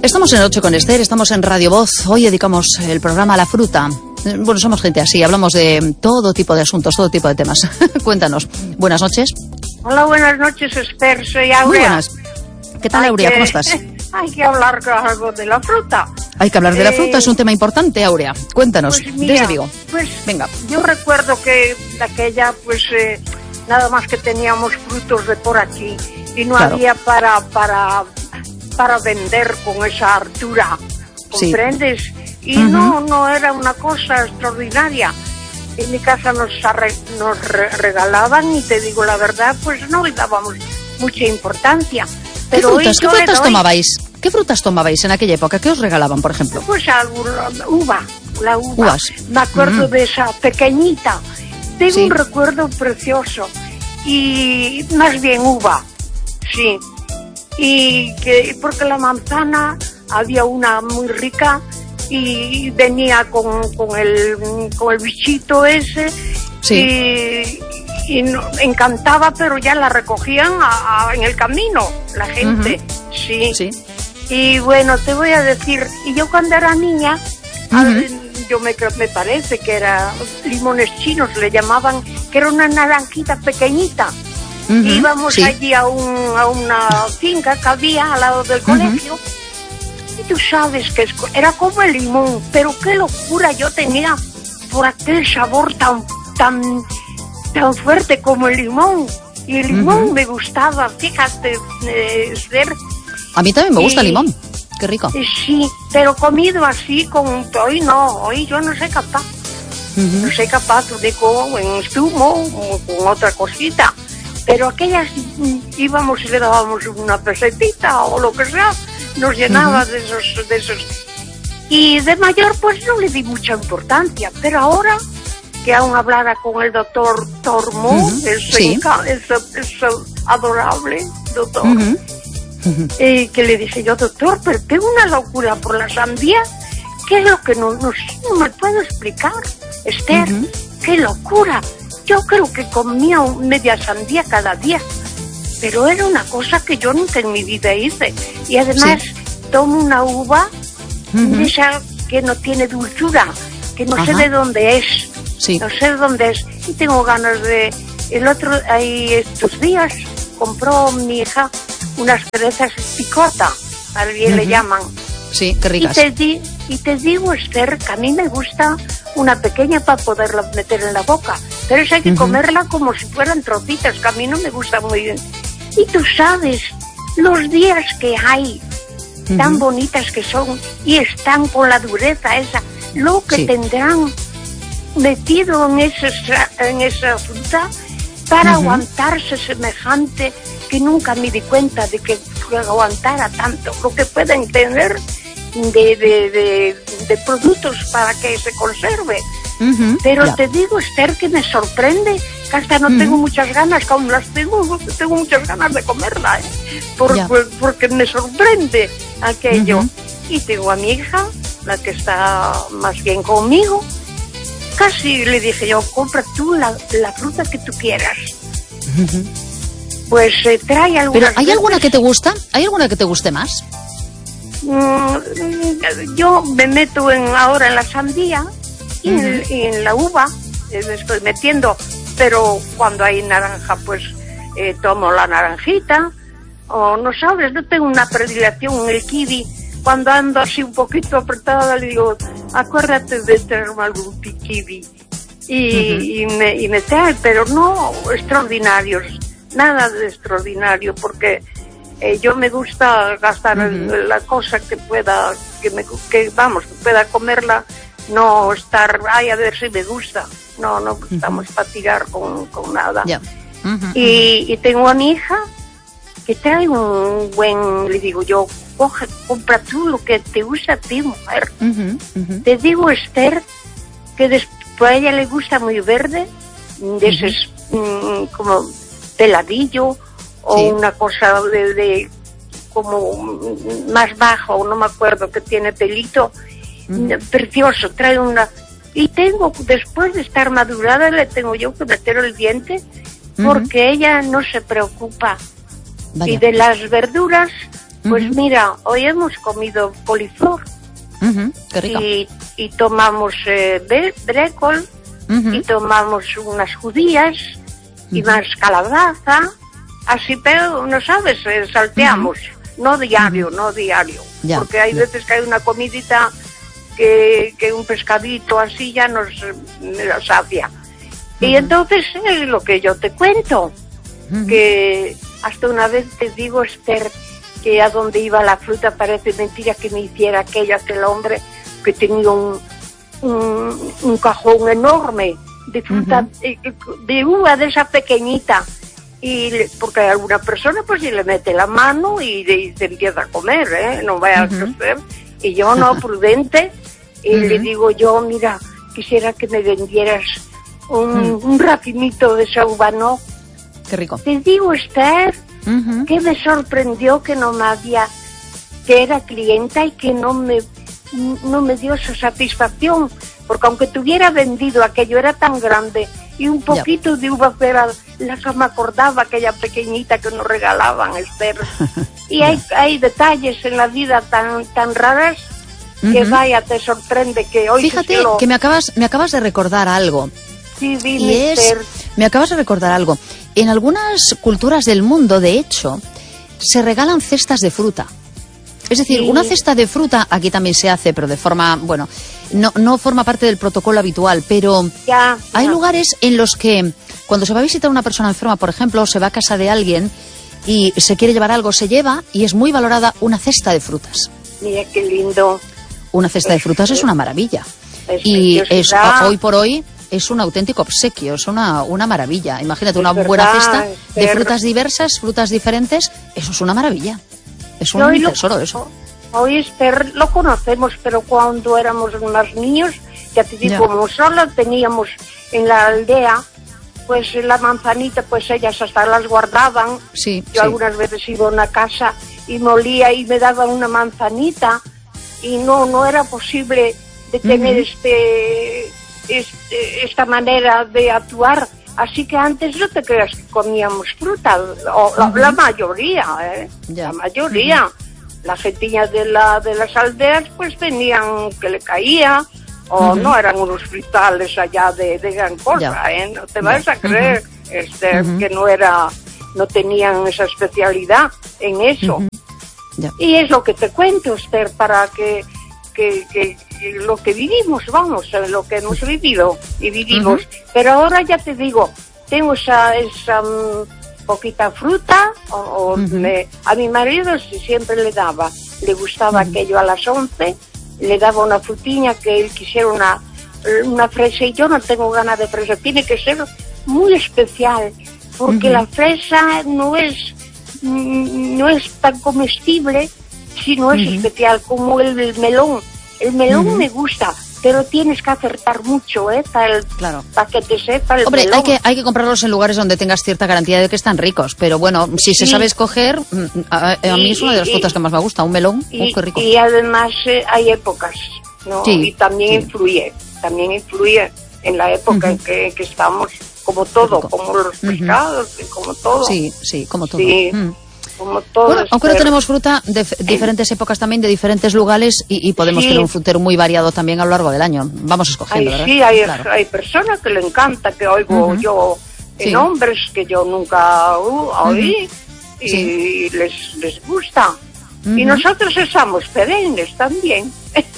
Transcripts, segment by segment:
Estamos en 8 con Esther, estamos en Radio Voz. Hoy dedicamos el programa a la fruta. Bueno, somos gente así, hablamos de todo tipo de asuntos, todo tipo de temas. Cuéntanos. Buenas noches. Hola, buenas noches, Esther. Soy Aurea. Muy buenas. ¿Qué tal, Aurea? ¿Cómo estás? Hay que hablar algo de la fruta. Hay que hablar de la fruta, es un tema importante, Aurea. Cuéntanos, pues mira, desde Vigo. Pues venga. Yo recuerdo que de aquella, nada más que teníamos frutos de por aquí y no había para vender con esa altura, ¿comprendes? Sí. Y no era una cosa extraordinaria. En mi casa nos regalaban y te digo la verdad, pues no le dábamos mucha importancia. Pero ¿Qué frutas tomabais? ¿Qué frutas tomabais en aquella época? ¿Qué os regalaban, por ejemplo? Pues la uva. Uvas. Me acuerdo de esa pequeñita. Tengo un recuerdo precioso. Y más bien uva, sí. Y porque la manzana había una muy rica y venía con el bichito ese. Sí. Y encantaba, pero ya la recogían en el camino la gente. Sí. Y bueno, te voy a decir, y yo cuando era niña, me parece que era limones chinos, le llamaban, que era una naranjita pequeñita. Íbamos allí a una finca que había al lado del colegio, y tú sabes que era como el limón, pero qué locura yo tenía por aquel sabor tan fuerte como el limón. Y el limón me gustaba, fíjate, Esther. A mí también me gusta el limón, qué rico. Sí, pero comido así, hoy yo no soy capaz. No soy capaz de en zumo o con otra cosita. Pero aquellas íbamos y le dábamos una pesetita o lo que sea, nos llenaba de esos. Y de mayor pues no le di mucha importancia, pero ahora que aún hablara con el doctor Tormo, es adorable doctor, que le dije yo, doctor, pero tengo una locura por la sandía, ¿qué es lo que no me puedo explicar, Esther? ¡Qué locura! Yo creo que comía media sandía cada día, pero era una cosa que yo nunca en mi vida hice. Y además tomo una uva esa que no tiene dulzura, que no sé de dónde es. No sé de dónde es. Y tengo ganas de... estos días compró mi hija unas cerezas picota, al bien le llaman. Sí, qué ricas. Y te digo, Esther, que a mí me gusta una pequeña para poderla meter en la boca. Pero eso hay que comerla como si fueran trocitas, que a mí no me gusta muy bien. Y tú sabes, los días que hay, tan bonitas que son, y están con la dureza esa, lo que tendrán metido en esa fruta para aguantarse semejante, que nunca me di cuenta de que aguantara tanto, lo que pueden tener de productos para que se conserve. Pero te digo, Esther, que me sorprende, que hasta no tengo muchas ganas, que aún las tengo muchas ganas de comerla, porque me sorprende aquello. Y tengo a mi hija, la que está más bien conmigo, casi le dije yo, compra tú la fruta que tú quieras. Pues trae algunas. ¿Pero hay alguna que te gusta? ¿Hay alguna que te guste más? Yo me meto ahora en la sandía y en la uva, me estoy metiendo, pero cuando hay naranja, pues tomo la naranjita, o no sabes, no tengo una predilección en el kiwi. Cuando ando así un poquito apretada, le digo, acuérdate de traerme algún kiwi. Y me trae, pero no extraordinarios, nada de extraordinario, porque yo me gusta gastar la cosa que pueda, que pueda comerla, no estar, a ver si me gusta. No estamos para tirar con nada. Y tengo a mi hija que trae un buen, le digo yo, compra tú lo que te gusta a ti, mujer. Te digo, Esther, que después a ella le gusta muy verde, de esos como peladillo, o una cosa de como más bajo, no me acuerdo, que tiene pelito, precioso, trae una... Y después de estar madurada, le tengo yo que meter el diente, porque ella no se preocupa. Vaya. Y de las verduras, Pues mira, hoy hemos comido coliflor. Qué rico. Y tomamos brécol, y tomamos unas judías y más calabaza, así, pero no sabes, salteamos, no diario, Ya, porque hay veces que hay una comidita que un pescadito así ya nos sacia. Y entonces es lo que yo te cuento, que hasta una vez te digo, Esther, que a donde iba la fruta parece mentira que me hiciera aquel hombre que tenía un cajón enorme de fruta, de uva de esa pequeñita, y porque hay alguna persona pues si le mete la mano y se empieza a comer, no vaya a crecer, y yo no, prudente, y le digo yo, mira, quisiera que me vendieras un racimito de esa uva, ¿no? Qué rico. Te digo, Esther, que me sorprendió que no me había, que era clienta y que no me dio esa satisfacción, porque aunque tuviera vendido aquello, era tan grande y un poquito de uva era la que me acordaba, aquella pequeñita que nos regalaban, Esther. Y hay detalles en la vida tan raras que vaya, te sorprende que hoy... Fíjate que me acabas de recordar algo. Sí, dime, Esther. Me acabas de recordar algo. En algunas culturas del mundo, de hecho, se regalan cestas de fruta. Es decir, una cesta de fruta, aquí también se hace, pero de forma, bueno, no forma parte del protocolo habitual, pero hay lugares en los que cuando se va a visitar a una persona enferma, por ejemplo, se va a casa de alguien y se quiere llevar algo, se lleva y es muy valorada una cesta de frutas. Mira qué lindo. Una cesta de frutas es una maravilla. Y hoy por hoy es un auténtico obsequio, es una maravilla. Imagínate, una buena cesta de frutas diversas, frutas diferentes, eso es una maravilla. Es un tesoro eso. Hoy, Esther, lo conocemos, pero cuando éramos más niños, ya te digo, como solo teníamos en la aldea, pues la manzanita, pues ellas hasta las guardaban. Yo algunas veces iba a una casa y molía y me daban una manzanita y no era posible de tener esta manera de actuar. Así que antes no te creas que comíamos fruta, la mayoría, la mayoría. La gentilla de las aldeas pues tenían que le caía, o no eran unos fritales allá de gran cosa, no te vas a creer, que no tenían esa especialidad en eso. Y es lo que te cuento, Esther, para que lo que vivimos, vamos, lo que hemos vivido y vivimos. Pero ahora ya te digo, tengo esa poquita fruta, a mi marido siempre le gustaba aquello a las 11, le daba una frutiña que él quisiera una fresa, y yo no tengo ganas de fresa, tiene que ser muy especial, porque la fresa no es tan comestible, sino es especial, como el melón. El melón me gusta, pero tienes que acertar mucho, para que te sepa el melón. Hombre, hay que comprarlos en lugares donde tengas cierta garantía de que están ricos, pero bueno, si se sabe escoger, a mí es una de las frutas que más me gusta, un melón, qué rico. Y además hay épocas, ¿no? Y también influye en la época en que estamos, como todo, como los pescados, como todo. Sí, como todo. Como todo. Bueno, aunque no tenemos fruta de diferentes épocas también, de diferentes lugares, y podemos tener un frutero muy variado también a lo largo del año. Vamos escogiendo, ¿verdad? Sí, hay personas que le encanta, que oigo yo nombres que yo nunca oí, y les gusta. Y nosotros somos perennes también.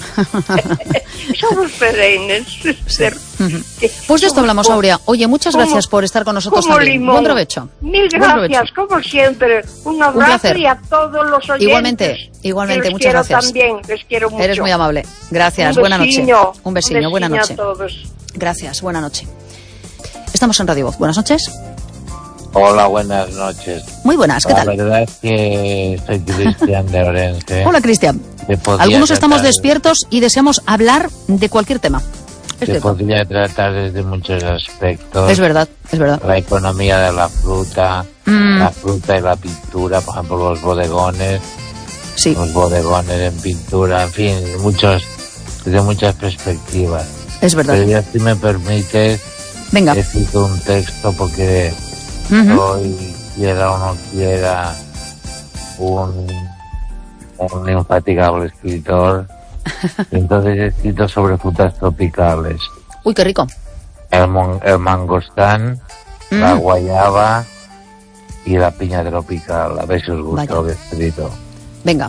Somos perennes. Pues de esto hablamos, Aurea. Oye, muchas gracias por estar con nosotros también. Limón. Buen provecho. Mil gracias, como siempre. Un abrazo y a todos los oyentes. Igualmente, muchas gracias. También, les quiero mucho. Eres muy amable. Gracias, buena noche. Un vecino, buena noche. A todos. Gracias, buena noche. Estamos en Radio Voz. Buenas noches. Hola, buenas noches. Muy buenas, ¿qué tal? La verdad es que soy Cristian de Orense. Hola, Cristian. Algunos estamos despiertos y deseamos hablar de cualquier tema. Se podría tratar desde muchos aspectos. Es verdad. La economía de la fruta y la pintura, por ejemplo, los bodegones. Sí. Los bodegones en pintura, en fin, desde muchas perspectivas. Es verdad. Pero ya, si me permites, venga, he escrito un texto porque hoy, quiera o no quiera, un un infatigable escritor. Entonces he escrito sobre frutas tropicales. Uy, qué rico. El mangostán, la guayaba y la piña tropical. A ver si os gusta lo que he escrito. Venga.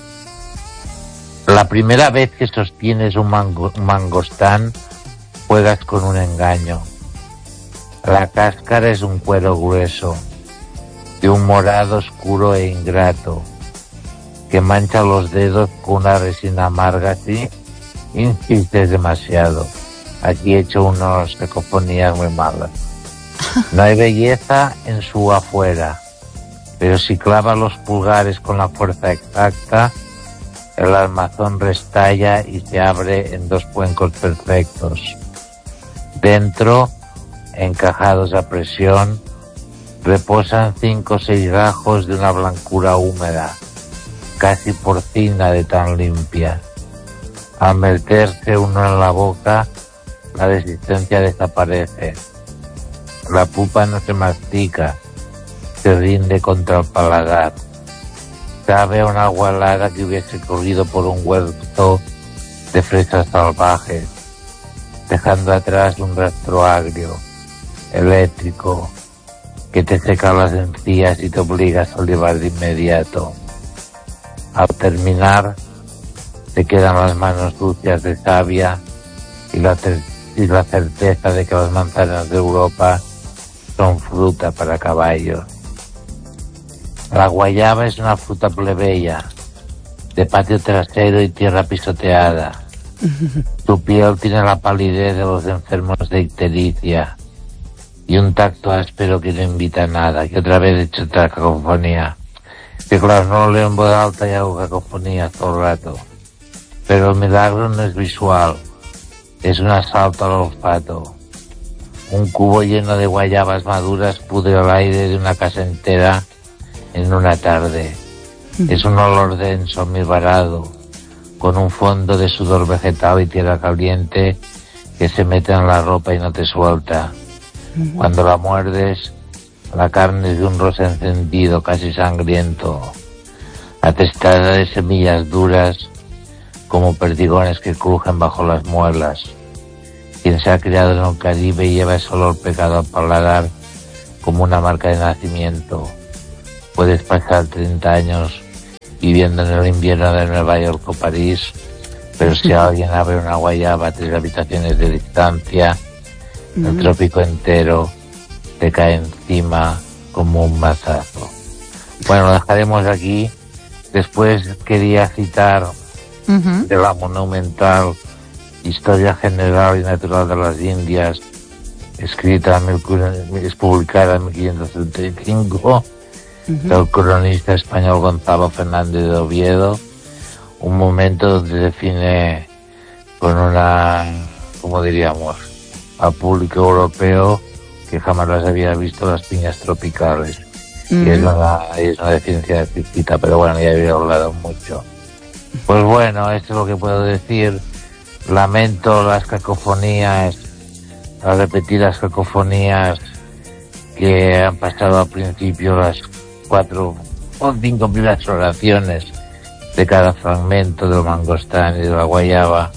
La primera vez que sostienes un mangostán, juegas con un engaño. La cáscara es un cuero grueso, de un morado oscuro e ingrato, que mancha los dedos con una resina amarga. Si insistes demasiado. Aquí he hecho unas cacofonías muy malas. No hay belleza en su afuera, pero si clavas los pulgares con la fuerza exacta, el armazón restalla y se abre en dos cuencos perfectos. Dentro, encajados a presión, reposan 5 o 6 gajos de una blancura húmeda, casi porcina de tan limpia. Al meterse uno en la boca, la resistencia desaparece. La pulpa no se mastica, se rinde contra el paladar. Sabe a una agua helada que hubiese corrido por un huerto de fresas salvajes, dejando atrás un rastro agrio, eléctrico, que te seca las encías y te obliga a salivar de inmediato. Al terminar, te quedan las manos sucias de savia y la certeza de que las manzanas de Europa son fruta para caballos. La guayaba es una fruta plebeya, de patio trasero y tierra pisoteada. Su piel tiene la palidez de los enfermos de ictericia y un tacto áspero que no invita a nada. Que otra vez he hecho otra cacofonía. Que claro, no lo leo en voz alta y hago cacofonía todo el rato. Pero el milagro no es visual, es un asalto al olfato. Un cubo lleno de guayabas maduras pudre el aire de una casa entera en una tarde. Es un olor denso, almibarado, con un fondo de sudor vegetal y tierra caliente que se mete en la ropa y no te suelta. Cuando la muerdes, la carne es de un rosa encendido, casi sangriento, atestada de semillas duras como perdigones que crujen bajo las muelas. Quien se ha criado en el Caribe lleva ese olor pegado al paladar como una marca de nacimiento. Puedes pasar 30 años viviendo en el invierno de Nueva York o París, pero si alguien abre una guayaba a 3 habitaciones de distancia, el trópico entero te cae encima como un mazazo. Bueno, lo dejaremos aquí. Después quería citar de la monumental Historia General y Natural de las Indias, escrita, es publicada en 1535, del cronista español Gonzalo Fernández de Oviedo, un momento donde define con una, como diríamos, al público europeo que jamás las había visto las piñas tropicales. Y es una definición explícita, pero bueno, ya había hablado mucho. Pues bueno, esto es lo que puedo decir. Lamento las cacofonías, las repetidas cacofonías que han pasado al principio, las 4 o 5 primeras oraciones de cada fragmento del mangostán y de la guayaba.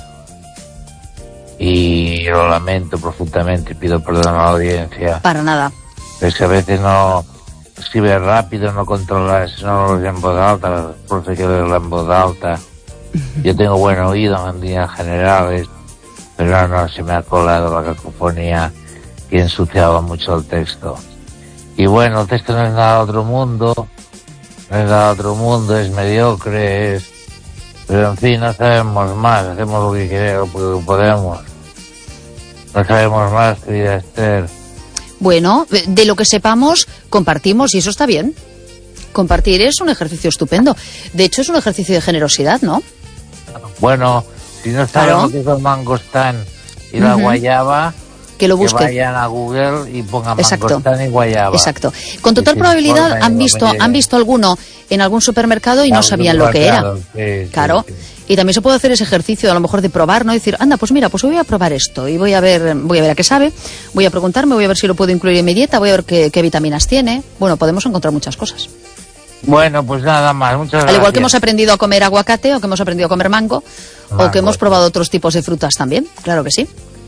Y lo lamento profundamente y pido perdón a la audiencia. Para nada. Es que a veces no escribes rápido, no controlas, no lo lees en voz alta, por eso hay que leerlo en voz alta. Yo tengo buen oído en líneas generales, pero no se me ha colado la cacofonía que ensuciaba mucho el texto. Y bueno, el texto no es nada de otro mundo, es mediocre, pero en fin, no sabemos más, hacemos lo que queremos, lo que podemos. No sabemos más, querida Esther. Bueno, de lo que sepamos, compartimos y eso está bien. Compartir es un ejercicio estupendo. De hecho, es un ejercicio de generosidad, ¿no? Bueno, si no sabemos qué es el mangostán y la guayaba, que lo busquen. Que vayan a Google y pongan mangostán y guayaba. Exacto. Con total probabilidad han visto alguno en algún supermercado y no sabían lo que era. Claro. Y también se puede hacer ese ejercicio, a lo mejor de probar, ¿no? Decir, anda, pues mira, pues voy a probar esto y voy a ver a qué sabe, voy a preguntarme, voy a ver si lo puedo incluir en mi dieta, voy a ver qué vitaminas tiene. Bueno, podemos encontrar muchas cosas. Bueno, pues nada más, muchas gracias. Al igual que hemos aprendido a comer aguacate, o que hemos aprendido a comer mango, o que hemos probado otros tipos de frutas también, claro que sí.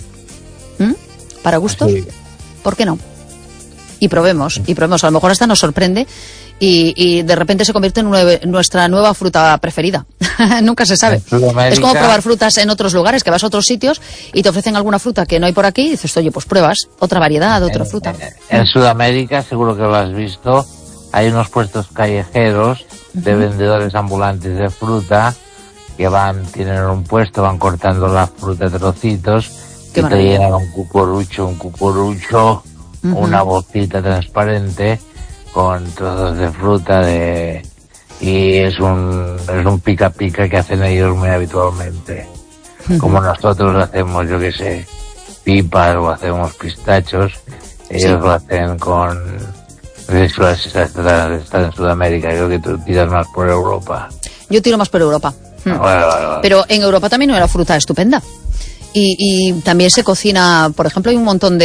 ¿Para gustos? Sí. ¿Por qué no? Y probemos, a lo mejor hasta nos sorprende y de repente se convierte en nuestra nueva fruta preferida. Nunca se sabe. Es como probar frutas en otros lugares, que vas a otros sitios y te ofrecen alguna fruta que no hay por aquí y dices, oye, pues pruebas otra variedad, otra fruta. En Sudamérica, seguro que lo has visto, hay unos puestos callejeros de vendedores ambulantes de fruta que tienen un puesto, van cortando la fruta en trocitos y te llenan un cucurucho, una bolsita transparente con trozos de fruta y es un pica pica que hacen ellos muy habitualmente. Como nosotros hacemos, yo que sé, pipas o hacemos pistachos, ellos lo hacen con... Eso está en Sudamérica, creo que tú tiras más por Europa. Yo tiro más por Europa. Bueno. Pero en Europa también hay una fruta estupenda. Y también se cocina, por ejemplo, hay un montón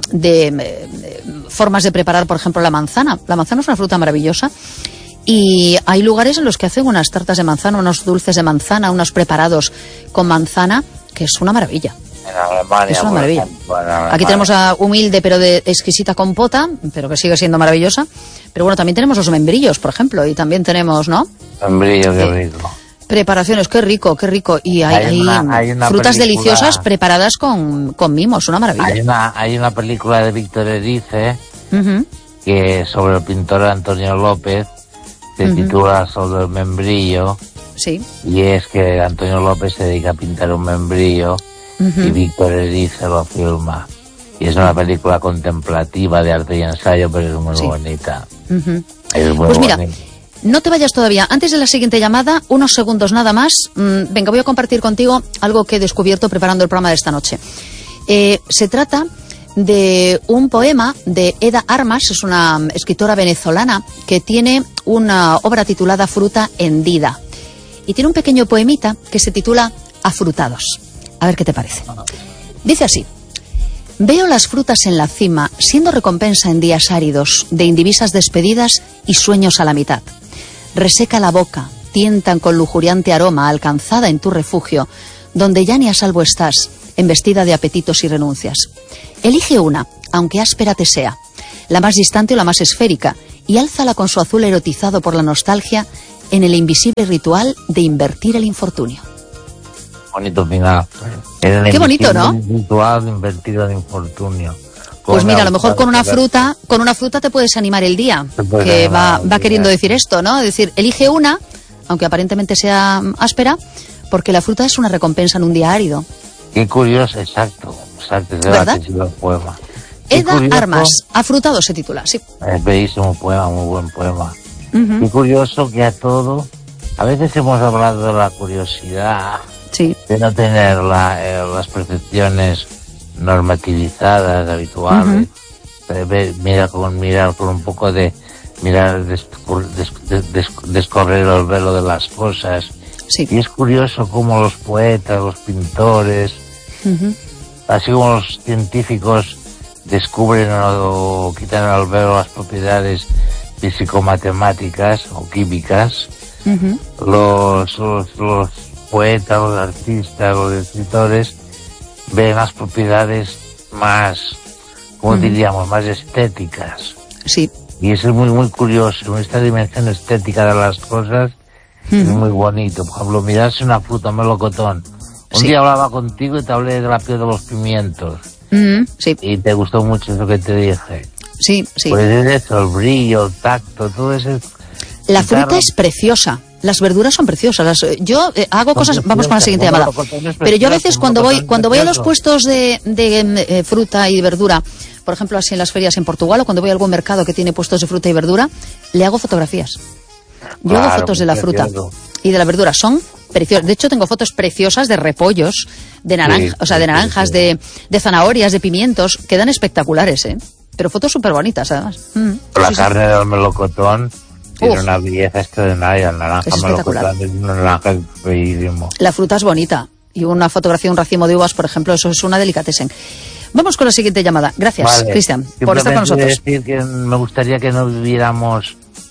de formas de preparar, por ejemplo, la manzana. La manzana es una fruta maravillosa y hay lugares en los que hacen unas tartas de manzana, unos dulces de manzana, unos preparados con manzana, que es una maravilla. En Alemania, es una maravilla. Aquí tenemos a humilde pero de exquisita compota, pero que sigue siendo maravillosa. Pero bueno, también tenemos los membrillos, por ejemplo, y también tenemos, ¿no? Membrillo, qué rico. Preparaciones, qué rico. Y hay una frutas deliciosas preparadas con mimos, una maravilla. Hay una película de Víctor Erice que sobre el pintor Antonio López se titula Sobre el membrillo. Sí. Y es que Antonio López se dedica a pintar un membrillo y Víctor Erice lo filma. Y es una película contemplativa de arte y ensayo, pero es muy bonita. Es muy pues mira, bonita. No te vayas todavía. Antes de la siguiente llamada, unos segundos nada más. Venga, voy a compartir contigo algo que he descubierto preparando el programa de esta noche. Se trata de un poema de Eda Armas, es una escritora venezolana que tiene una obra titulada Fruta hendida. Y tiene un pequeño poemita que se titula Afrutados. A ver qué te parece. Dice así. Veo las frutas en la cima, siendo recompensa en días áridos, de indivisas despedidas y sueños a la mitad. Reseca la boca, tientan con lujuriante aroma, alcanzada en tu refugio, donde ya ni a salvo estás, embestida de apetitos y renuncias. Elige una, aunque áspera te sea, la más distante o la más esférica, y álzala con su azul erotizado por la nostalgia en el invisible ritual de invertir el infortunio. Bonito final. Qué bonito, ¿no? Ritual de invertir el infortunio. Pues mira, a lo mejor con una fruta te puedes animar el día, que va queriendo decir esto, ¿no? Es decir, elige una, aunque aparentemente sea áspera, porque la fruta es una recompensa en un día árido. Qué curioso, exacto, ¿verdad? Es el poema. Eda Armas, Afrutado se titula, sí. Es bellísimo poema, muy buen poema. Qué curioso que a veces hemos hablado de la curiosidad, de no tener las percepciones normativizadas, habituales, mirar con un poco de descorrer el velo de las cosas. Y es curioso cómo los poetas, los pintores, así como los científicos descubren o quitan el velo las propiedades físico-matemáticas o químicas, los poetas, los artistas, los escritores ven las propiedades más, ¿cómo diríamos?, más estéticas. Sí. Y eso es muy, muy curioso, esta dimensión estética de las cosas es muy bonito. Por ejemplo, mirarse una fruta, un melocotón. Un día hablaba contigo y te hablé de la piel de los pimientos. Y te gustó mucho eso que te dije. Sí. Pues es eso, el brillo, el tacto, todo eso. La fruta es preciosa. Las verduras son preciosas. Yo hago cosas... Vamos con la siguiente llamada. Pero yo a veces cuando voy a los puestos de fruta y verdura, por ejemplo, así en las ferias en Portugal, o cuando voy a algún mercado que tiene puestos de fruta y verdura, le hago fotografías. Yo hago fotos de la fruta y de la verdura. Son preciosas. De hecho, tengo fotos preciosas de repollos, de naranjas, de zanahorias, de pimientos. Quedan espectaculares, ¿eh? Pero fotos súper bonitas, además. La carne del melocotón tiene una belleza extraordinaria. El naranja melocotón es un naranja bellísimo. La fruta es bonita. Y una fotografía de un racimo de uvas, por ejemplo, eso es una delicatessen. Vamos con la siguiente llamada. Gracias, Cristian, por estar con nosotros. Decir que me gustaría que no viviéramos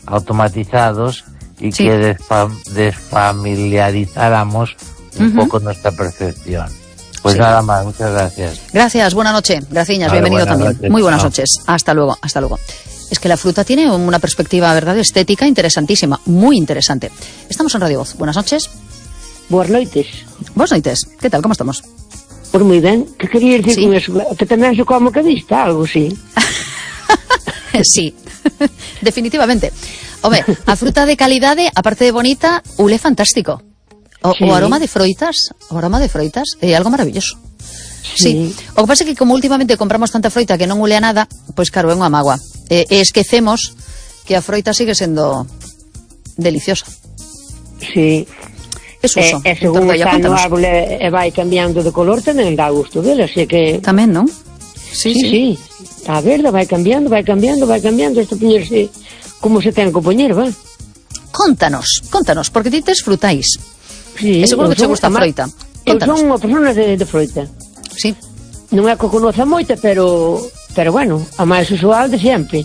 automatizados y Sí. que desfamiliarizáramos un poco nuestra percepción. Pues Sí. nada más, muchas gracias. Gracias, buena noche. Graciñas, Vale, bienvenido buenas también. noches. Muy buenas Chao. noches. Hasta luego, hasta luego. Es que la fruta tiene una perspectiva, ¿verdad?, estética interesantísima, muy interesante. Estamos en Radio Voz. Buenas noches. Boas noites. Buenas noites. ¿Qué tal? ¿Cómo estamos? Por moi ben. Que quería dicir Sí. con eso? Que tamén se come que vista, algo, sí. Sí, definitivamente. Home, a fruta de calidade, aparte de bonita, ule fantástico. Sí. O aroma de froitas, é algo maravilloso. Sí. O que pasa é que como últimamente compramos tanta froita que non ule a nada, pois claro, é unha mágoa. E esquecemos que a froita sigue sendo deliciosa. Sí. É uso. E según Entonces, está no cuéntanos. árbol e vai cambiando de color, tamén dá gusto dele, así que... Tamén, non? Sí. Está verde, vai cambiando, isto poñerse como se ten que poñer, va? Contanos, porque ti tes frutais. Sí, E seguro que che gusta a froita. Eu Contanos. son unha persona de froita. Sí. Non é que conoza moita, pero bueno, a máis usual de sempre.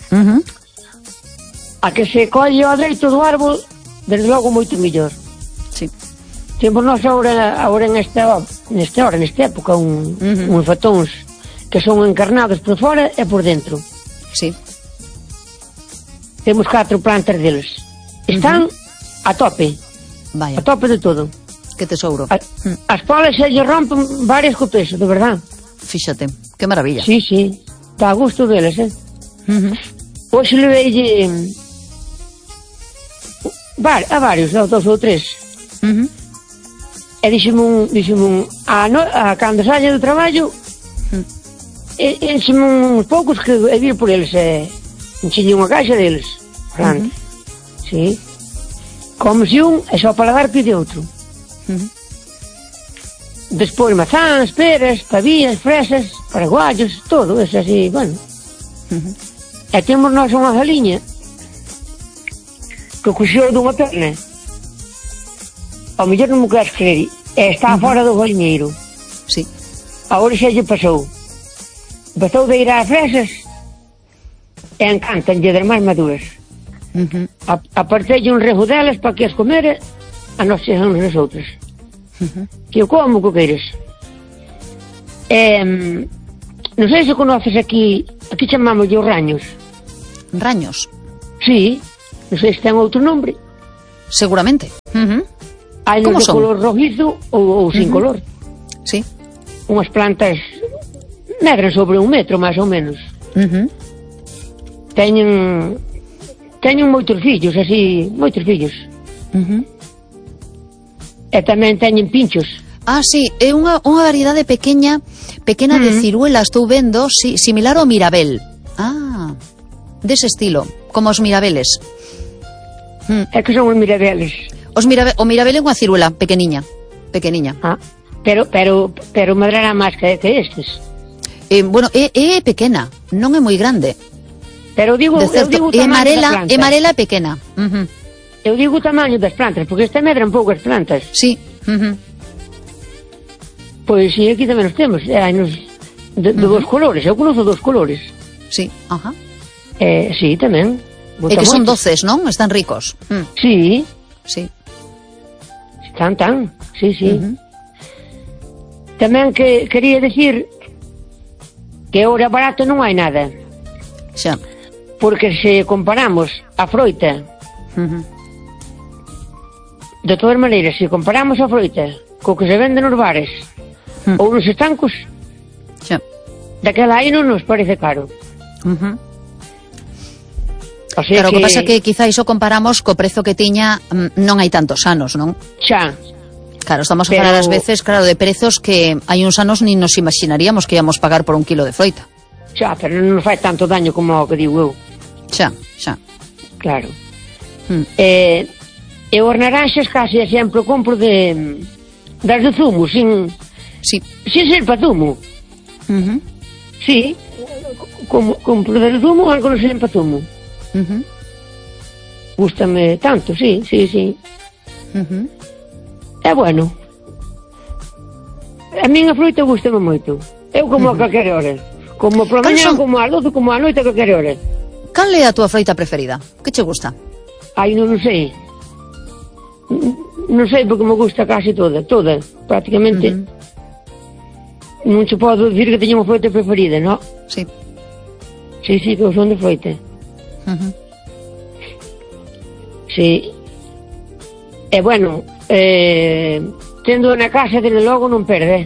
A que se colle ao dereito do árbol, desde logo moito mellor. Sí. Temos nós agora nesta época uns fatóns que son encarnados por fora e por dentro. Sí. Temos 4 plantas deles. Están a tope Vaya, de todo. que tesouro. As polas se lle rompen varias co peso, de verdad. Fíxate, que maravilla. Sí, está a gusto deles, Hoxe le veille a varios, a 2 ou 3. E dixeme cando saia do traballo, enxeme uns poucos que e vir por eles, enxelle unha caixa deles, grande. Sí. Comese un e só para dar pide outro. Despois mazás, peras, pavías, fresas, paraguayos, todo, eso así, bueno. E temos nós unha galiña que coxeu dunha perna. Ao mellor non me queres creer, e está fora do galiñeiro. Sí. Agora xa lle pasou. Pasou de ir ás fresas e encantanlle das máis maduras. Apartelle un rejo delas para que as comere, a nós chegamos as outras. Que eu como que queires. Non sei se conoces aquí chamamos os raños. Raños. Sí, non sei se ten outro nombre. Seguramente. Hai Como de son? color rojizo ou sin color. Sí. Unhas plantas medran sobre 1 metro, máis ou menos. Teñen moitos fillos, así, moitos fillos. E tamén teñen pinchos. Ah, sí, é unha variedade pequena de ciruela, estou vendo, sí, similar ao mirabel. Ah, dese estilo, como os mirabeles. É que son os mirabeles. O mirabel é unha ciruela pequeniña. Ah, pero madrará máis que estes. Bueno, é pequena, non é moi grande. Pero digo, De certo, eu digo o é tamaño das plantas. amarela e pequena. Eu digo o tamaño das plantas, porque este medran pouco as plantas. Sí. Pois sí, aquí tamén os temos. Hai nos de 2 colores, eu conozo 2 colores. Sí, ajá. Sí, tamén. E que son doces, non? Están ricos. Sí, Sí. están tan, sí. Tamén que quería decir que ahora barato non hai nada. Xa. Porque se comparamos a froita, de todas maneiras, se comparamos a froita co que se vende nos bares ou nos estancos, Xa. daquela aí non nos parece caro. O sea Claro, o que pasa que quizá iso comparamos co prezo que tiña non hai tantos anos, non? xa, Claro, estamos a falar ás veces, claro, de prezos que hai uns anos ni nos imaginaríamos que íamos pagar por 1 kilo de froita. xa, pero non nos fai tanto daño como o que digo eu, Xa. claro. E os naranxas casi sempre compro das de zumo, sin ser para zumo. Sí, compro das de zumo, algo non ser para zumo. Gústame tanto, sí. É bueno. A min a fruta gústame moito. Eu como a calquera hora. Como por a mañá, como a 12, como a noite, a calquera hora. cal é a túa froita preferida? Que che gusta? Ai, non sei. Non sei porque me gusta casi toda, prácticamente. Non se podo dicir que teño unha froita preferida, non? Sí. Sí, que eu son de froita. Sí. E bueno, tendo na casa, desde logo, non perde.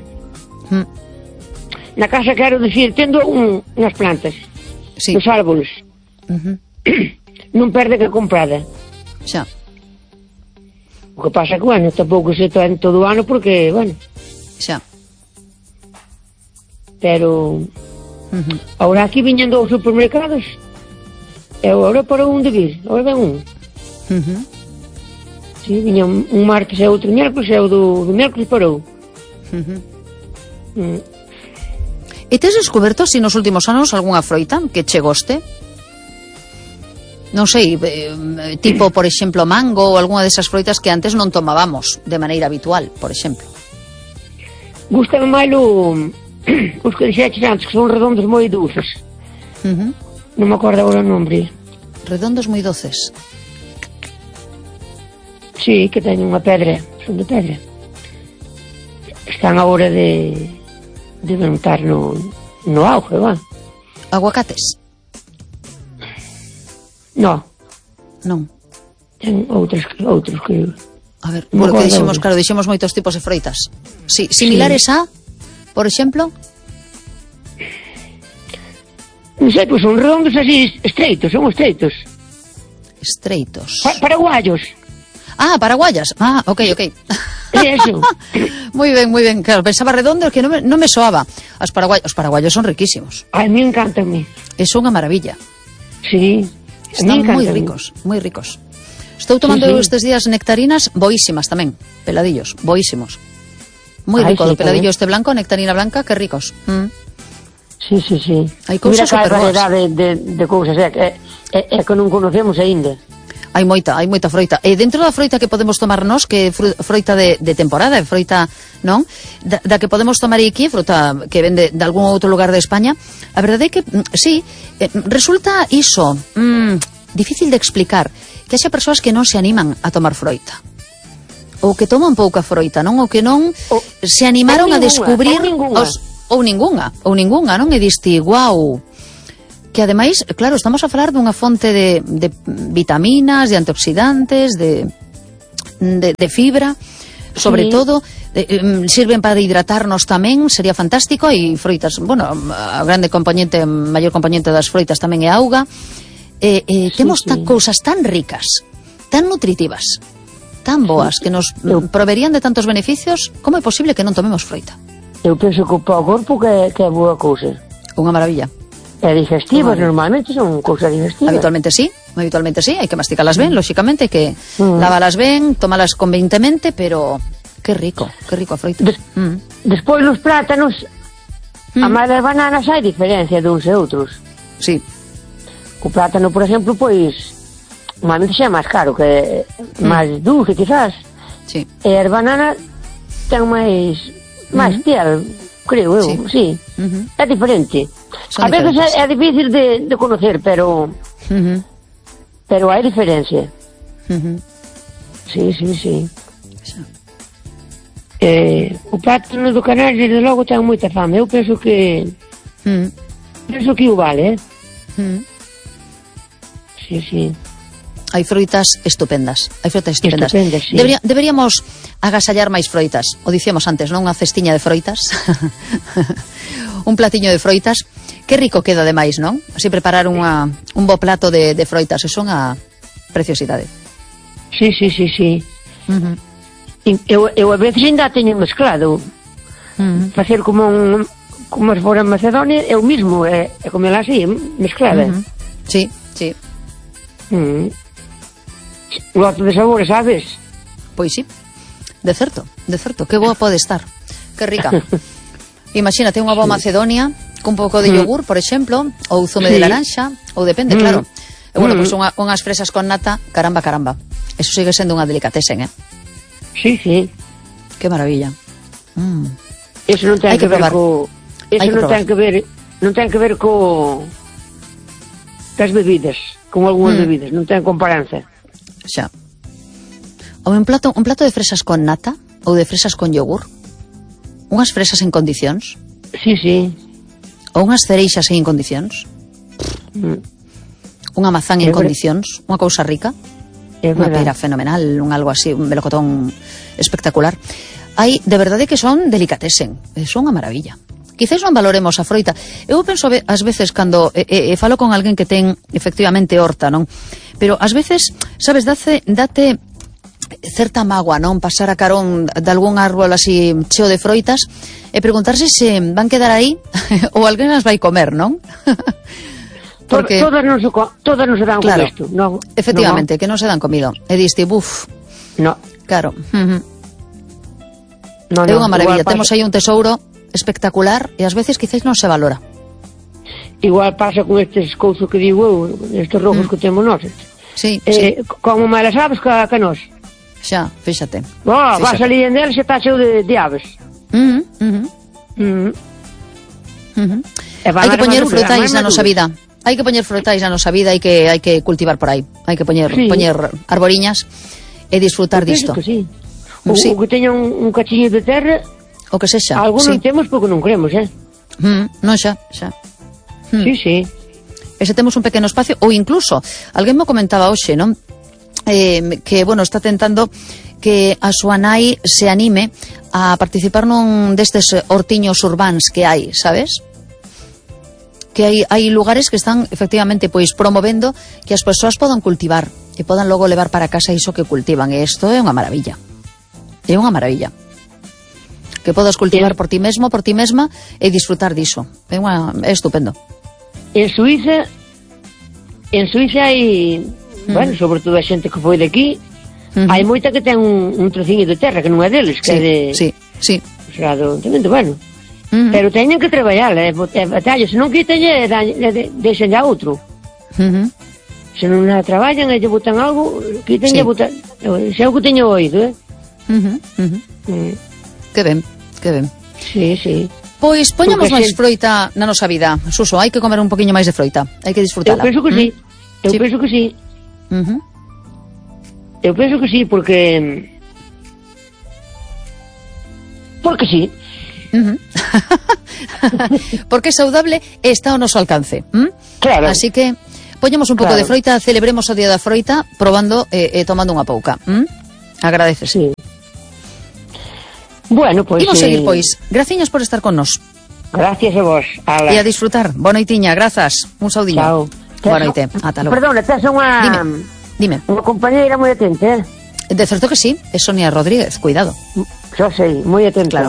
Na casa, quero dicir, tendo unhas plantas, sí, nos árboles, non perde que comprada. Xa. O que pasa que, bueno, tampouco se traen todo o ano porque, bueno... Xa. Pero... Ahora aquí viñendo aos supermercados, e agora para un de vir, agora ven un. Sí, viña un martes e outro miércoles, e o do miércoles parou. E tes descoberto, si nos últimos anos, algunha froita que che goste? Non sei, tipo, por exemplo, mango ou algunha desas froitas que antes non tomábamos de maneira habitual, por exemplo. Gústame máis os que dixeches antes, que son redondos moi dulces. Non me acordo agora o nombre. Redondos moi doces. Sí, que teñen unha pedra, son de pedra. Están agora de montar no auge, va. Aguacates? Non. Ten outros que... A ver, porque dixemos moitos tipos de froitas. Sí, similares a, por exemplo? Non sei, pois son redondos así, estreitos. Estreitos. Paraguayos. Ah, paraguayas. Ah, ok. Eso. Moi ben, claro, pensaba redondo que non me soaba. Os paraguayos son riquísimos. Ai, me encantan. É unha maravilla. Sí. Están moi ricos. Estou tomando estes días nectarinas boísimas tamén, peladillos, boísimos. Moi rico, do peladillo este blanco, nectarina blanca, que ricos. Sí. Hai cousas super boas. Mira que hai variedade de cousas, é que non conocemos aínda. Hai moita froita. E dentro da froita que podemos tomar nós, que é froita de temporada, froita, non? Da que podemos tomar aquí, froita que vende de algún outro lugar de España, a verdade é que, sí, resulta iso, difícil de explicar, que haxa persoas que non se animan a tomar froita. Ou que toman pouca froita, non? Ou que non se animaron a descubrir... Ou ningunha, non? E diste, guau... Que ademais, claro, estamos a falar dunha fonte de vitaminas, de antioxidantes, de fibra, sobre todo, sirven para hidratarnos tamén, sería fantástico, e froitas, bueno, a maior componente das froitas tamén é auga, temos cousas tan ricas, tan nutritivas, tan boas, que nos proverían de tantos beneficios, como é posible que non tomemos froita? Eu penso que para o corpo que é boa cousa. Unha maravilla. É digestiva, normalmente son cousas digestivas. Habitualmente sí, hai que masticalas ben, lóxicamente, hai que lavalas ben, tomalas convenientemente, pero que rico a froita. Despois nos plátanos, a máis das bananas hai diferencia de uns e outros. Sí. O plátano, por exemplo, pois, normalmente xa é máis caro, que é máis dulce, quizás. Sí. E as bananas ten máis piel, creo eu, sí. É diferente. A veces é difícil de conocer, pero hai diferencia. Sí. O plátano do Canal, desde logo, ten moita fama. Eu penso que o vale, Sí. Hai froitas estupendas. Sí. Deberíamos agasallar máis froitas. O dicíamos antes, non? Unha cestiña de froitas. Un platiño de froitas. Que rico queda ademais, non? Así preparar un bo plato de froitas. É unha preciosidade. Sí. Eu a veces ainda teño mezclado. Facer como as fora en Macedonia, eu mismo, comela así, mezclada. Sí. Lote de sabores, sabes? Pois sí, de certo, que boa pode estar, que rica. Imagínate unha boa Macedonia cun pouco de yogur, por exemplo, ou zume de laranxa, ou depende, claro. E bueno, pois unhas fresas con nata, caramba. Eso sigue sendo unha delicatesen, Sí. Que maravilla. Eso non ten que ver co... Eso non ten que ver co das bebidas, con algunhas bebidas, non ten comparanza. Xa. Ou un plato de fresas con nata ou de fresas con yogur? Unhas fresas en condicións? Sí. Ou unhas cereixas en condicións? Unha mazán en condicións? Unha cousa rica? Unha pera fenomenal, un algo así, un melocotón espectacular. Hai, de verdade que son delicatesen, son unha maravilla. Quizás non valoremos a froita. Eu penso ás veces cando falo con alguén que ten efectivamente horta, non? Pero ás veces, sabes, date certa mágoa, non? Pasar a carón de algún árbol así cheo de froitas e preguntarse se van quedar aí ou alguén as vai comer, non? Porque todas non se dan claro, con isto, non? Efectivamente, que non se dan comido. E diste, buf. No. Claro. É unha maravilla, temos aí un tesouro espectacular e ás veces quizás non se valora. Igual pasa con estes cousas que digo eu, estes rojos que temos nós. Sí. Como malas aves que nós. Xa, fíxate. Vas ali en del, xa está cheo de aves. Hai que poñer frutais na nosa vida. Hai que poñer frutais na nosa vida, hai que cultivar por aí. Hai que poñer arboriñas e disfrutar disto. Sí. O que teña un cachiño de terra, o que sexa. Algúns non temos porque non queremos, Non xa. Sí. E se temos un pequeno espacio, ou incluso, alguén me comentaba hoxe, non? Que, bueno, está tentando que a súa nai se anime a participar nun destes hortiños urbáns que hai, sabes? Que hai lugares que están efectivamente pois promovendo que as persoas podan cultivar e podan logo levar para casa iso que cultivan, e isto é unha maravilla. É unha maravilla. Que podas cultivar por ti mesmo, por ti mesma e disfrutar diso. É estupendo. En Suiza hai, bueno, sobre todo a xente que foi de aquí, hai moita que ten un trociño de terra que non é deles, que é de... Sí. O sea, bueno. Pero teñen que traballar, batalla, se non quiten deixen a outro. Se non a traballan e lle botan algo, quiten e botan. Xa o que teño oído, Que ben. Sí. Pois poñamos máis froita na nosa vida, Suso, hai que comer un poquinho máis de froita, hai que disfrutala. Eu penso que sí. Eu penso que sí, porque sí. Porque é saudable e está ao noso alcance. Claro. Así que poñemos un pouco de froita, celebremos o día da froita probando e tomando unha pouca. Agradeces. Sí. Bueno, pois... Imos seguir, pois. Graciñas por estar con nos. Gracias a vos. Ala. E a disfrutar. Boa noitiña, grazas. Un saudiño. Chao. Boa noite. Ata logo. Perdona, tes unha... Dime. Unha compañeira moi atenta, De certo que sí, é Sonia Rodríguez, cuidado. Xa sei, moi atenta. Claro.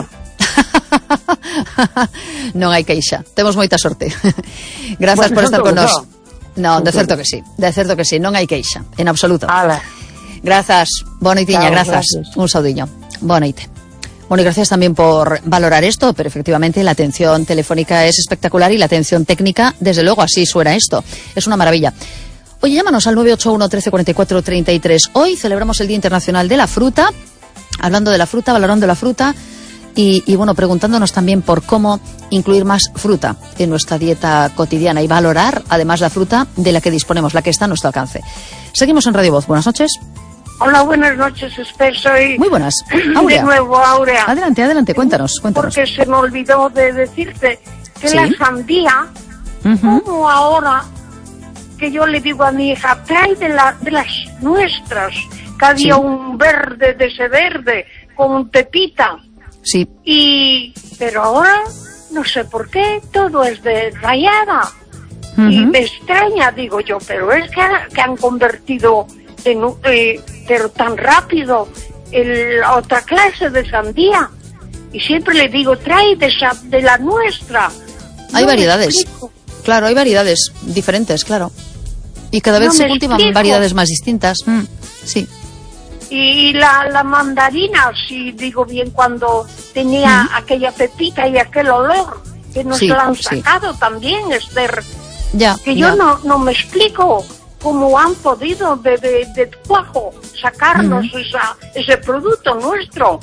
Non hai queixa, temos moita sorte. Grazas por estar con nos. Non, de certo que sí, non hai queixa, en absoluto. Ala. Grazas, boa noitiña, grazas. Un saudiño. Boa noite. Bueno, y gracias también por valorar esto, pero efectivamente la atención telefónica es espectacular y la atención técnica, desde luego, así suena esto. Es una maravilla. Oye, llámanos al 981 13 44 33. Hoy celebramos el Día Internacional de la Fruta, hablando de la fruta, valorando la fruta y bueno, preguntándonos también por cómo incluir más fruta en nuestra dieta cotidiana y valorar, además, la fruta de la que disponemos, la que está a nuestro alcance. Seguimos en Radio Voz. Buenas noches. Hola, buenas noches, Esper, soy... Muy buenas. Aurea. De nuevo, Aurea. Adelante, cuéntanos. Porque se me olvidó de decirte que la sandía, como ahora que yo le digo a mi hija, trae de las nuestras, que había un verde de ese verde, con pepita. Sí. Pero ahora, no sé por qué, todo es de rayada. Y me extraña, digo yo, pero es que han convertido... pero tan rápido la otra clase de sandía, y siempre le digo, trae de la nuestra. Hay variedades, claro, hay variedades diferentes, claro, y cada vez se cultivan variedades más distintas. Sí. Y la mandarina, si digo bien, cuando tenía aquella pepita y aquel olor que nos la han sacado también, Esther, que yo no me explico cómo han podido de cuajo sacarnos ese producto nuestro.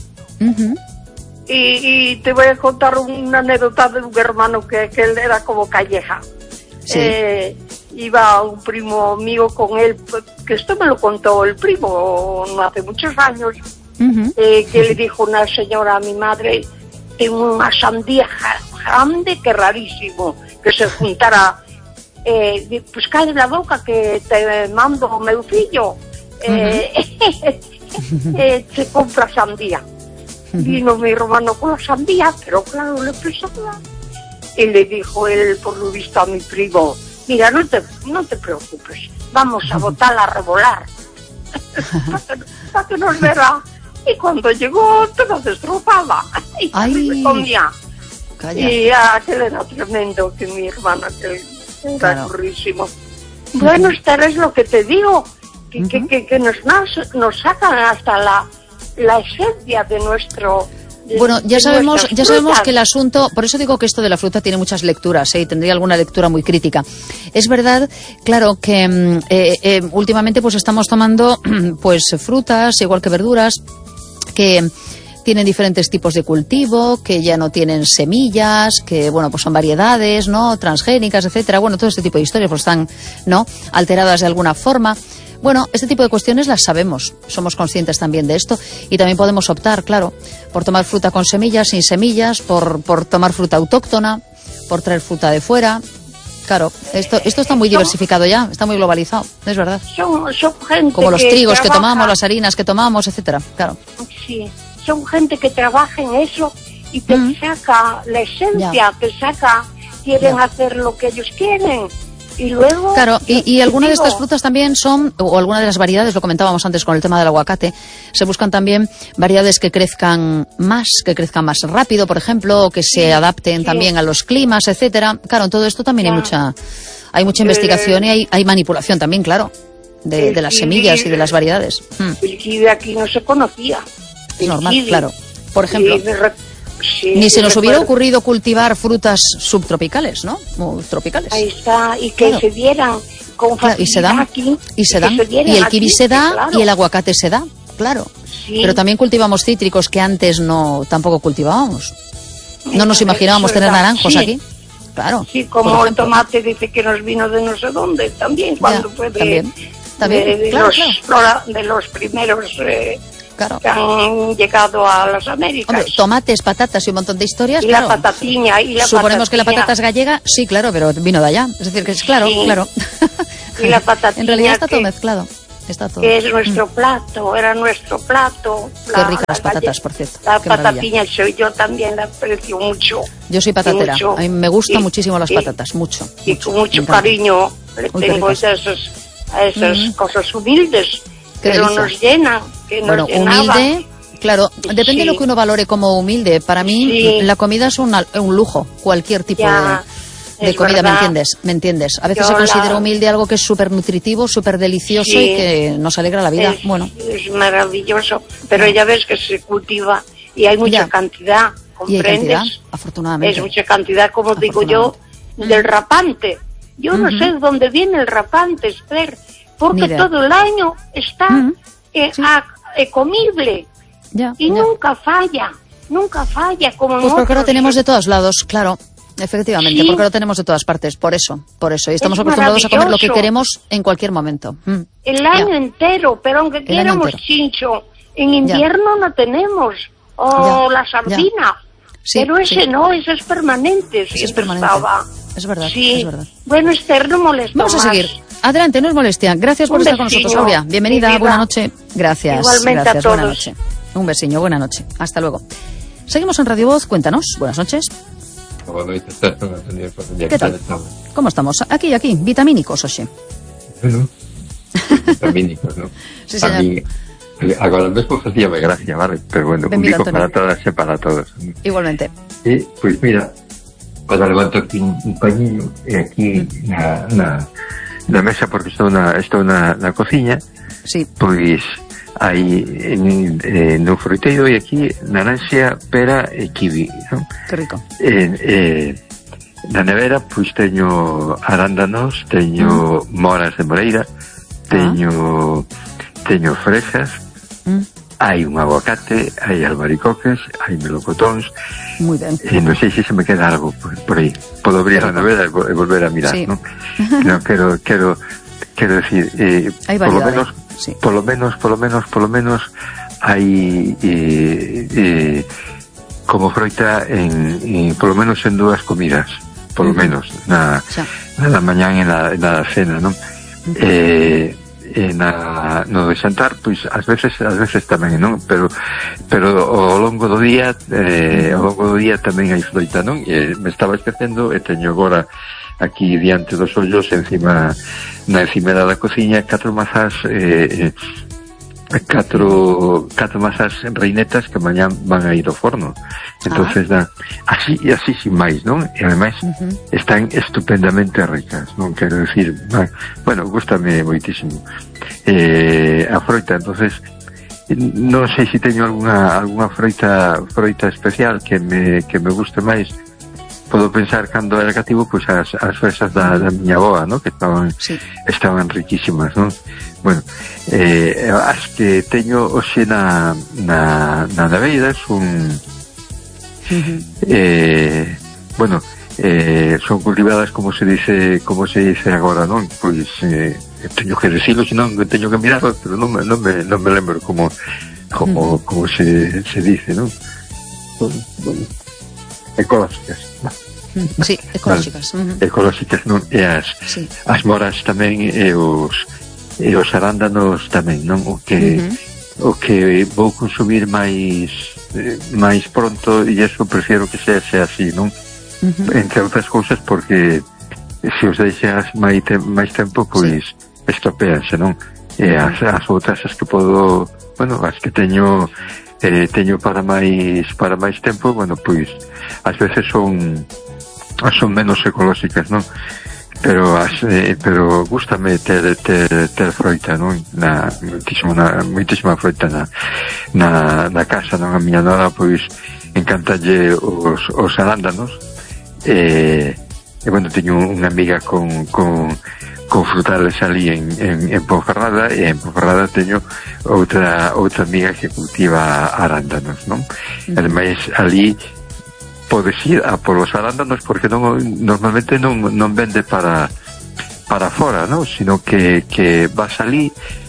Y te voy a contar una anécdota de un hermano que él era como Calleja. iba un primo mío con él, que esto me lo contó el primo no hace muchos años, que le dijo una señora a mi madre, tengo una sandía grande que rarísimo, que se juntara, pues cae la boca que te mando meu fillo, se compra sandía. Vino mi hermano con la sandía, pero claro, le pesaba. Y le dijo él, por lo visto, a mi primo, mira, no te preocupes, vamos a botarla a revolar, para que nos verá. Y cuando llegó, toda destrozada, y se comía. Calla. Y aquel era tremendo, que mi hermano, que era durísimo. Bueno, Esther, es lo que te digo, que nos sacan hasta la esencia de nuestro... Bueno, ya sabemos que el asunto, por eso digo que esto de la fruta tiene muchas lecturas, y tendría alguna lectura muy crítica. Es verdad, claro, que últimamente pues estamos tomando pues frutas, igual que verduras, que tienen diferentes tipos de cultivo, que ya no tienen semillas, que bueno, pues son variedades, ¿no? Transgénicas, etcétera. Bueno, todo este tipo de historias pues están, ¿no? Alteradas de alguna forma. Bueno, este tipo de cuestiones las sabemos, somos conscientes también de esto y también podemos optar, claro, por tomar fruta con semillas, sin semillas, por tomar fruta autóctona, por traer fruta de fuera. Claro, esto está muy diversificado ya, está muy globalizado, es verdad. Son gente como los que trigos que trabaja, tomamos, las harinas que tomamos, etcétera, claro. Sí, son gente que trabaja en eso y te saca la esencia, quieren hacer lo que ellos quieren. Y luego... Claro, y algunas de estas frutas también son, o algunas de las variedades, lo comentábamos antes con el tema del aguacate, se buscan también variedades que crezcan más rápido, por ejemplo, o que se adapten también a los climas, etcétera. Claro, en todo esto también hay mucha investigación y hay manipulación también, claro, de las semillas y de las variedades. El kiwi aquí no se conocía. Es normal, claro. Por ejemplo... Ni se nos hubiera ocurrido cultivar frutas subtropicales, ¿no? O tropicales. Ahí está, y que se dieran con facilidad aquí. Y se dan. Y el kiwi se da y el aguacate se da, claro. Sí. Pero también cultivamos cítricos que antes tampoco cultivábamos. No nos imaginábamos tener naranjos aquí. Claro. Sí, como el tomate dice que nos vino de no sé dónde, también, cuando fue de los primeros... Claro. Que han llegado a las Américas. Hombre, tomates, patatas y un montón de historias. Y claro. La patatiña. Suponemos que la patata es gallega, sí, claro, pero vino de allá. Es decir, que es claro. Y la patatiña. En realidad está todo mezclado. Está todo. Que es nuestro plato, era nuestro plato. Qué ricas las patatas, por cierto. La patatiña yo también la aprecio mucho. Yo soy patatera. A mí me gustan muchísimo las patatas, mucho. Y con mucho cariño le tengo a esas cosas humildes. Pero nos llenan. Bueno, humilde, claro, depende de lo que uno valore como humilde. Para mí la comida es un lujo, cualquier tipo de comida, ¿me entiendes? A veces se considera humilde algo que es súper nutritivo, súper delicioso y que nos alegra la vida. Es maravilloso, pero ya ves que se cultiva y hay mucha cantidad, ¿comprendes? Y hay cantidad, afortunadamente. Es mucha cantidad, como digo yo, del rapante. Yo no sé de dónde viene el rapante, Esther, porque todo el año está... comible nunca falla como pues porque lo tenemos de todos lados, claro, efectivamente, porque lo tenemos de todas partes, por eso, y estamos acostumbrados a comer lo que queremos en cualquier momento. El año entero, pero aunque quieramos chincho, en invierno no tenemos, la sardina, pero ese no, ese es permanente. Ese es permanente. Es verdad, es verdad. Bueno, Esther, no molesta Vamos a seguir. Adelante, no es molestia. Gracias por estar con nosotros, Aurea. Bienvenida, buena noche. Gracias. Igualmente a todos. Buena noche. Un besiño, buena noche. Hasta luego. Seguimos en Radio Voz, cuéntanos. Buenas noches. ¿Qué tal? ¿Cómo estamos? Aquí, vitamínicos, oxe. Bueno, vitamínicos, ¿no? Sí, señor. A mí, agora mesmo facíame gracia, vale? Pero bueno, un bico para todas e para todos. Igualmente. Pois mira, cando levanto aquí un pañinho e aquí na mesa, porque estou na cociña, pois hai no fruteiro e aquí naranxa, pera e kiwi, non? Que rico. Na nevera pois teño arándanos, teño moras de moreira, teño fresas, hai un aguacate, hai albaricoques, hai melocotóns. Moi ben. Non sei se me queda algo por aí. Podo abrir a novela e volver a mirar, sí. Non? No, quero decir, por lo menos hai como froita por lo menos en 2 comidas, por lo menos na mañán e na cena, non? No de xantar, pois ás veces tamén, non? Pero ao longo do día tamén hai froita, non? Me estaba esquecendo e teño agora aquí diante dos ollos na encimera da cociña 4 mazas reinetas que mañán van a ir ao forno. Entonces así sin máis, non? E ademais están estupendamente ricas, non? Quero decir, bueno, gústame moitísimo a froita. Entonces non sei se teño alguna froita especial que me guste máis. Podo pensar cando era cativo, pois as fresas da miña avoa, non? Que estaban riquísimas, non? Bueno, as que teño hoxe na neveira son son cultivadas como se dice agora, non? Pois teño que decirlo, senón teño que mirarlo, pero non me lembro como se dice, non? Bueno, ecológicas. Sí, ecológicas. Ecológicas, non? E as moras tamén e os arándanos tamén, non? O que vou consumir máis pronto, e eso prefiero que sea así, non? Entre outras cousas porque se os deixas máis tempo, pois estropeanse, non? E as outras as que podo, bueno, as que teño para máis tempo, bueno, pois ás veces son menos ecolóxicas, non? Pero gústame ter froita, non? Moitísima froita na casa, non? A miña nora, pois, encantalle os arándanos e bueno, teño unha amiga con frutales ali en Ponferrada, e en Ponferrada teño outra amiga que cultiva arándanos, non? Ademais, ali podes ir a polos arándanos porque normalmente non vende para fora, non? Sino que vas ali,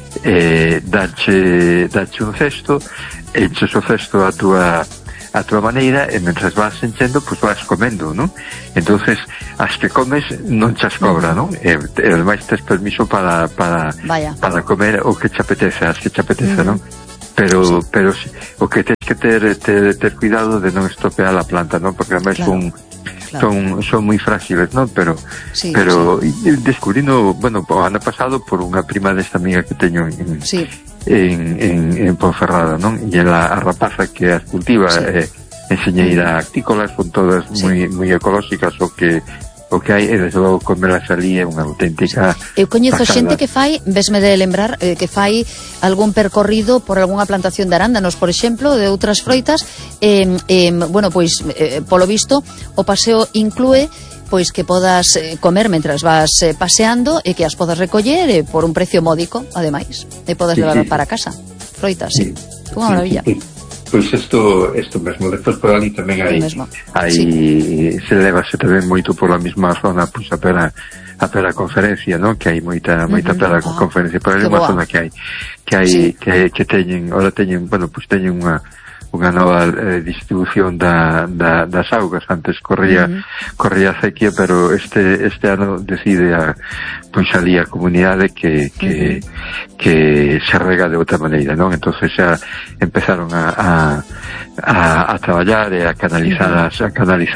dache un cesto, enches o cesto a túa maneira, e mentras vas enchendo, pois vas comendo, non? Entonces as que comes non chas cobra, non? E ademais tes permiso para comer o que te apetece, non? Pero o que tens que ter cuidado de non estropear a planta, non? Porque ademais son moi frágiles, non? Pero descubrindo, bueno, o ano pasado por unha prima desta amiga que teño en Ponferrada, non? E a rapaza que as cultiva enseñeira actícolas, son todas moi ecolóxicas, o que hai, e desde logo comelas ali é unha auténtica eu coñezo pasada. Xente que fai, vesme de lembrar, que fai algún percorrido por algunha plantación de arándanos, por exemplo, de outras froitas, bueno, pois polo visto o paseo inclúe pois que podas comer mentras vas paseando, e que as podas recoller por un precio módico, ademais, e podas levar para casa froitas, unha maravilla. Pois isto mesmo, despois por ali tamén hai se levase tamén moito pola mesma zona, pois a pera conferencia, non? Que hai moita pera conferencia, por ali unha zona que teñen, ora teñen, bueno, pois teñen unha nova distribución das augas. Antes corría sequía, pero este ano decide pois ali a comunidade que se rega de outra maneira, non? Entonces xa empezaron a traballar e a canalizar